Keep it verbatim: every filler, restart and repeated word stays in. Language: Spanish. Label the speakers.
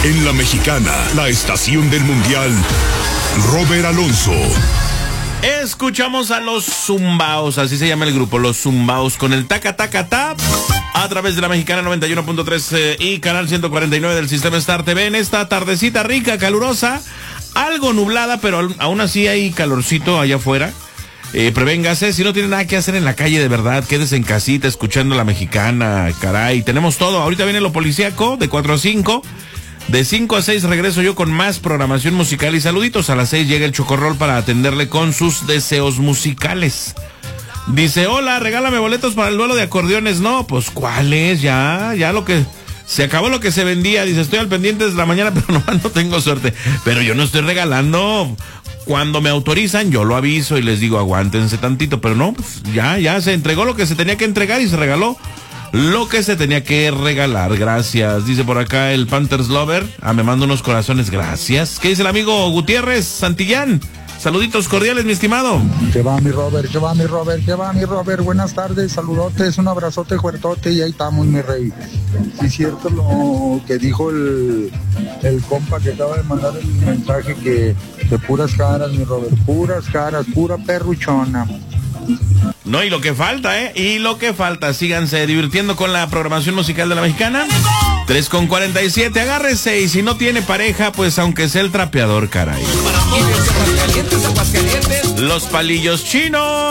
Speaker 1: En La Mexicana, la estación del Mundial, Robert Alonso.
Speaker 2: Escuchamos a los Zumbaos, así se llama el grupo, los Zumbaos, con el taca taca tap a través de La Mexicana noventa y uno punto tres eh, y canal ciento cuarenta y nueve del sistema Star T V en esta tardecita rica, calurosa, algo nublada, pero aún así hay calorcito allá afuera. Eh, prevéngase, si no tiene nada que hacer en la calle de verdad, quédese en casita escuchando La Mexicana, caray, tenemos todo. Ahorita viene lo policíaco de cuatro a cinco. De cinco a seis regreso yo con más programación musical y saluditos. A las seis llega el Chocorrol para atenderle con sus deseos musicales. Dice, hola, regálame boletos para el duelo de acordeones. No, pues ¿cuáles? Ya, ya lo que... Se acabó lo que se vendía. Dice, estoy al pendiente desde la mañana, pero no, no tengo suerte. Pero yo no estoy regalando. Cuando me autorizan, yo lo aviso y les digo, aguántense tantito. Pero no, pues ya, ya se entregó lo que se tenía que entregar y se regaló lo que se tenía que regalar. Gracias. Dice por acá el Panthers Lover. Ah, me manda unos corazones. Gracias. ¿Qué dice el amigo Gutiérrez Santillán? Saluditos cordiales, mi estimado.
Speaker 3: ¿Qué va, mi Robert? ¿Qué va, mi Robert? ¿Qué va, mi Robert? Buenas tardes, saludotes, un abrazote fuertote y ahí estamos, mi rey. Sí, es cierto lo que dijo el, el compa que acaba de mandar el mensaje, que de puras caras, mi Robert, puras caras, pura perruchona.
Speaker 2: No, y lo que falta, ¿eh? Y lo que falta. Síganse divirtiendo con la programación musical de La Mexicana. tres con cuarenta y siete, agárrese. Y si no tiene pareja, pues aunque sea el trapeador, caray. Los palillos chinos.